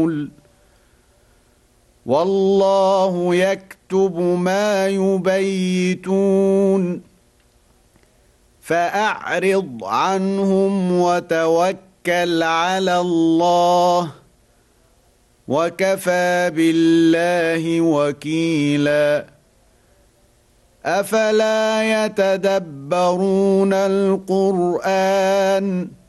يعملون والله يكتب ما يبيتون فأعرض عنهم وتوكل على الله وكفى بالله وكيلا أفلا يتدبرون القرآن